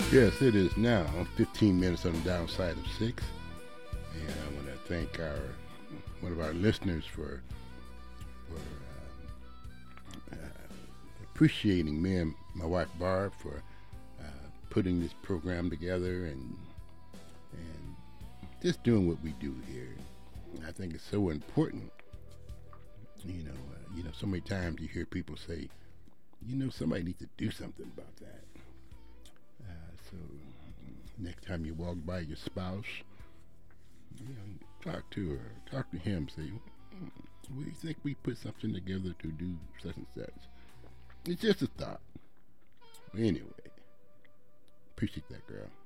Yes, it is now 15 minutes on the downside of 6. And I want to thank one of our listeners for appreciating me and my wife Barb for putting this program together and just doing what we do here. And I think it's so important. So many times you hear people say, somebody needs to do something about that. So next time you walk by your spouse, talk to her, talk to him, say, we think we put something together to do such and such. It's just a thought. Anyway, appreciate that, girl.